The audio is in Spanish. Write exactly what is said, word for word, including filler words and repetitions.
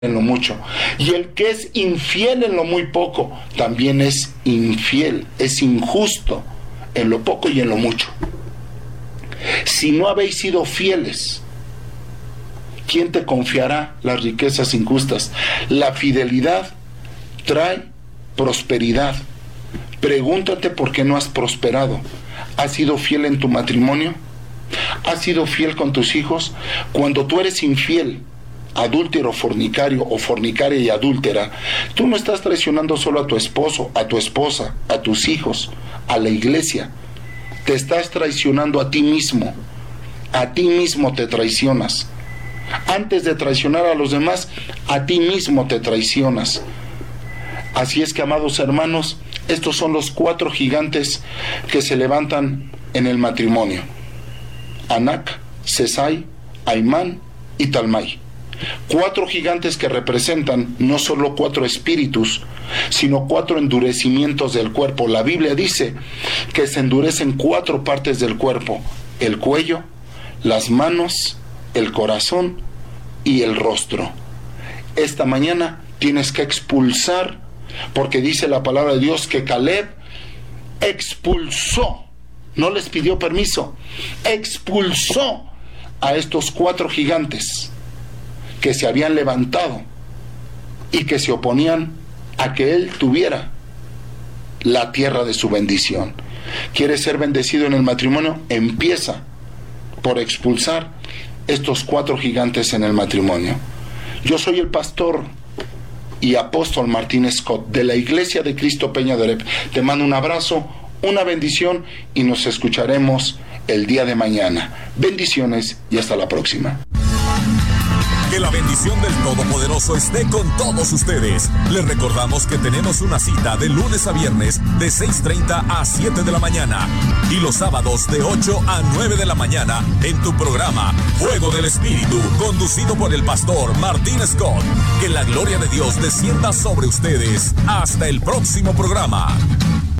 en lo mucho, y el que es infiel en lo muy poco también es infiel, es injusto en lo poco y en lo mucho. Si no habéis sido fieles, ¿quién te confiará las riquezas injustas? La fidelidad trae prosperidad. Pregúntate por qué no has prosperado. ¿Has sido fiel en tu matrimonio? ¿Has sido fiel con tus hijos? Cuando tú eres infiel, adúltero, fornicario o fornicaria y adúltera, tú no estás traicionando solo a tu esposo, a tu esposa, a tus hijos, a la iglesia. Te estás traicionando a ti mismo. A ti mismo te traicionas. Antes de traicionar a los demás, a ti mismo te traicionas. Así es que, amados hermanos, estos son los cuatro gigantes que se levantan en el matrimonio: Anac, Sesai, Aimán y Talmai. Cuatro gigantes que representan no solo cuatro espíritus, sino cuatro endurecimientos del cuerpo. La Biblia dice que se endurecen cuatro partes del cuerpo: el cuello, las manos, el corazón y el rostro. Esta mañana tienes que expulsar, porque dice la palabra de Dios que Caleb expulsó, no les pidió permiso, expulsó a estos cuatro gigantes que se habían levantado y que se oponían a que él tuviera la tierra de su bendición. ¿Quieres ser bendecido en el matrimonio? Empieza por expulsar estos cuatro gigantes en el matrimonio. Yo soy el pastor y apóstol Martín Scott de la Iglesia de Cristo Peña de Oreb. Te mando un abrazo, una bendición y nos escucharemos el día de mañana. Bendiciones y hasta la próxima. Que la bendición del Todopoderoso esté con todos ustedes. Les recordamos que tenemos una cita de lunes a viernes de seis treinta a siete de la mañana y los sábados de ocho a nueve de la mañana en tu programa Fuego del Espíritu, conducido por el pastor Martín Scott. Que la gloria de Dios descienda sobre ustedes. Hasta el próximo programa.